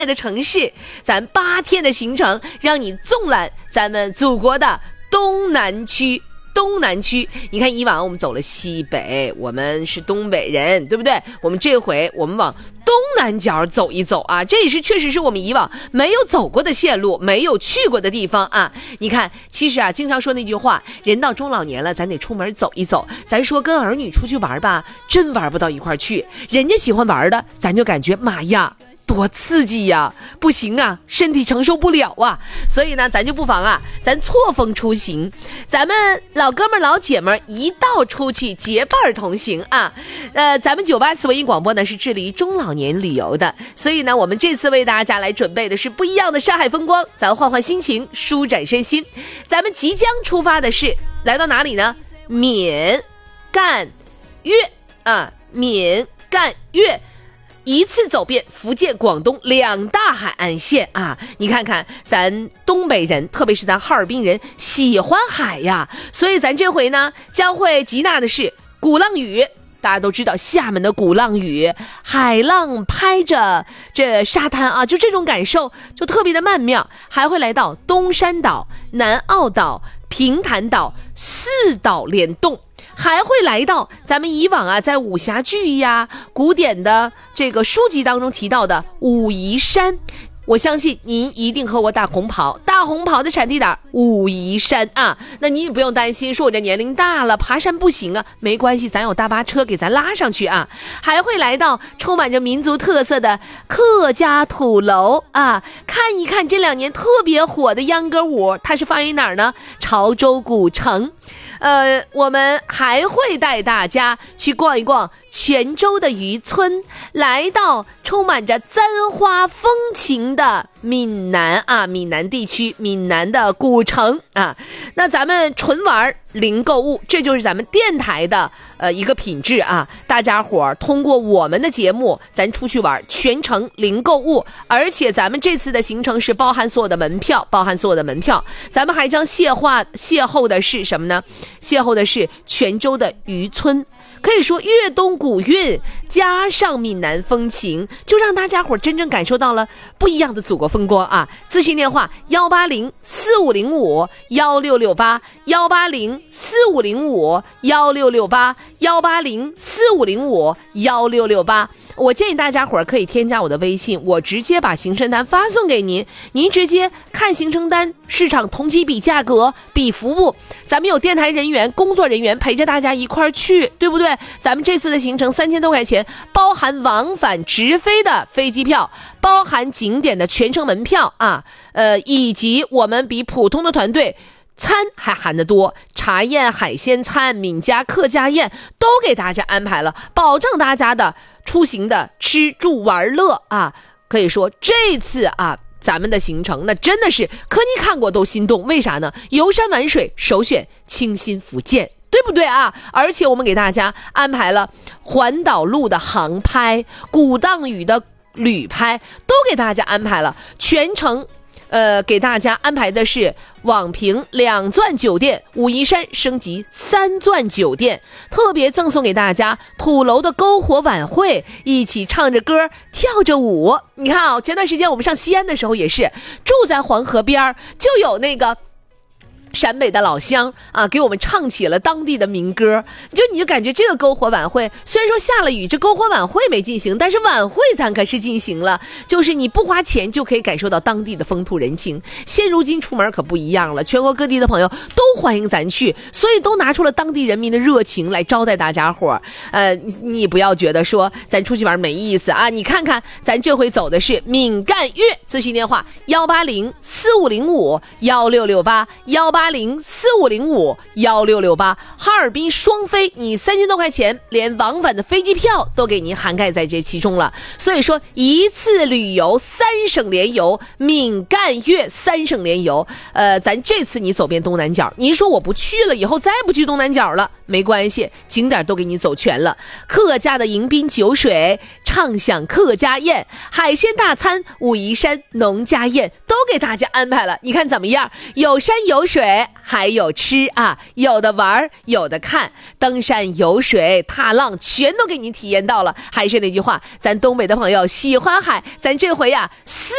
的城市，咱8天的行程，让你纵览咱们祖国的东南区。你看以往我们走了西北，我们是东北人，对不对？我们这回我们往东南角走一走啊，这也是确实是我们以往没有走过的线路，没有去过的地方啊。你看，其实啊，经常说那句话，人到中老年了，咱得出门走一走。咱说跟儿女出去玩吧，真玩不到一块去。人家喜欢玩的，咱就感觉妈呀，多刺激呀，不行啊，身体承受不了啊。所以呢，咱就不妨啊，咱错峰出行，咱们老哥们老姐们一道出去结伴同行啊。咱们984文艺广播呢是致力于中老年旅游的，所以呢，我们这次为大家来准备的是不一样的山海风光，咱换换心情，舒展身心。咱们即将出发的是来到哪里呢？闽赣粤啊，闽赣粤。一次走遍福建、广东2大海岸线啊！你看看咱东北人，特别是咱哈尔滨人喜欢海呀，所以咱这回呢将会极纳的是鼓浪屿。大家都知道厦门的鼓浪屿，海浪拍着这沙滩啊，就这种感受就特别的曼妙。还会来到东山岛、南澳岛、平潭岛4岛联动。还会来到咱们以往啊在武侠剧呀、古典的这个书籍当中提到的武夷山。我相信您一定喝过大红袍的产地哪儿？武夷山啊。那你也不用担心说我这年龄大了爬山不行啊，没关系，咱有大巴车给咱拉上去啊。还会来到充满着民族特色的客家土楼啊，看一看这2年特别火的秧歌舞，它是发源于哪儿呢？潮州古城。我们还会带大家去逛一逛泉州的渔村，来到充满着簪花风情的闽南啊，闽南地区，闽南的古城啊。那咱们纯玩零购物，这就是咱们电台的一个品质啊。大家伙通过我们的节目，咱出去玩全程零购物，而且咱们这次的行程是包含所有的门票，咱们还将邂逅的是什么呢？邂逅的是泉州的渔村。可以说粤东古韵加上闽南风情，就让大家伙真正感受到了不一样的祖国风光啊！咨询电话18045051668，160516681，18045051668。我建议大家伙可以添加我的微信，我直接把行程单发送给您，您直接看行程单，市场同期比价格，比服务，咱们有电台人员、工作人员陪着大家一块儿去，对不对？咱们这次的行程3000多块钱，包含往返直飞的飞机票，包含景点的全程门票啊，以及我们比普通的团队餐还含得多，茶宴、海鲜餐、闽家、客家宴都给大家安排了，保证大家的出行的吃住玩乐啊。可以说这次啊咱们的行程那真的是可你看过都心动，为啥呢？游山玩水首选清新福建，对不对啊？而且我们给大家安排了环岛路的航拍、鼓浪屿的旅拍，都给大家安排了，全程给大家安排的是网评2钻酒店，武夷山升级3钻酒店，特别赠送给大家土楼的篝火晚会，一起唱着歌跳着舞。你看啊，前段时间我们上西安的时候也是住在黄河边，就有那个陕北的老乡啊，给我们唱起了当地的民歌。你就感觉这个篝火晚会虽然说下了雨，这篝火晚会没进行，但是晚会咱可是进行了，就是你不花钱就可以感受到当地的风土人情。现如今出门可不一样了，全国各地的朋友都欢迎咱去，所以都拿出了当地人民的热情来招待大家伙。你不要觉得说咱出去玩没意思啊，你看看咱这回走的是闽赣粤，咨询电话18045051668，18045051668。哈尔滨双飞，你3000多块钱，连往返的飞机票都给您涵盖在这其中了。所以说一次旅游3省联游，闽赣粤3省联游。咱这次你走遍东南角，您说我不去了，以后再不去东南角了，没关系，景点都给你走全了。客家的迎宾酒水，畅享客家宴，海鲜大餐，武夷山天农家宴都给大家安排了，你看怎么样？有山有水，还有吃啊，有的玩，有的看，登山游水踏浪全都给您体验到了。还是那句话，咱东北的朋友喜欢海，咱这回呀